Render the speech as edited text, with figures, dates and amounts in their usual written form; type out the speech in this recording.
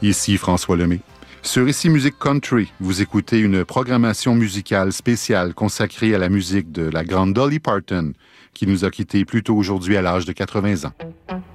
Ici François Lemay. Sur Ici Musique Country, vous écoutez une programmation musicale spéciale consacrée à la musique de la grande Dolly Parton, qui nous a quittés plus tôt aujourd'hui à l'âge de 80 ans.